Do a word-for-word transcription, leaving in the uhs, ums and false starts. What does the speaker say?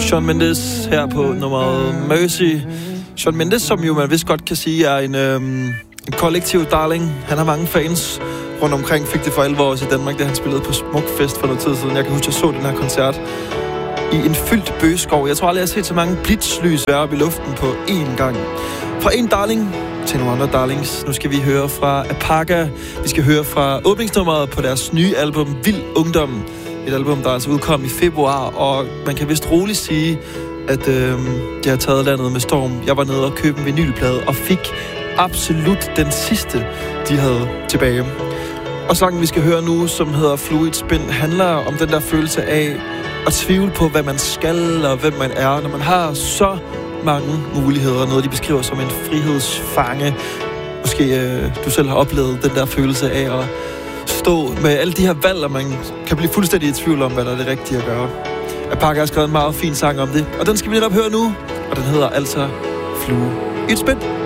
Shawn Mendes her på nummeret Mercy. Shawn Mendes, som jo man vist godt kan sige er en, øhm, en kollektiv darling. Han har mange fans rundt omkring, fik det for alvor også i Danmark, da han spillede på Smukfest for noget tid siden. Jeg kan huske, at jeg så den her koncert i en fyldt bøgeskov. Jeg tror aldrig, jeg har set så mange blitzlys være op i luften på én gang. Fra en darling til nogle andre darlings. Nu skal vi høre fra Apaka. Vi skal høre fra åbningsnummeret på deres nye album, Vild Ungdom. Et album, der altså udkom i februar, og man kan vist roligt sige, at øh, det har taget landet med storm. Jeg var nede og købte en vinylplade og fik absolut den sidste, de havde tilbage. Og sangen, vi skal høre nu, som hedder Fluid Spin, handler om den der følelse af at tvivle på, hvad man skal og hvem man er, når man har så mange muligheder. Noget, de beskriver som en frihedsfange. Måske øh, du selv har oplevet den der følelse af at stå med alle de her valg, og man kan blive fuldstændig i tvivl om, hvad der er det rigtige at gøre. Apaka har skrevet en meget fin sang om det, og den skal vi netop høre nu, og den hedder altså Flue i et Spin.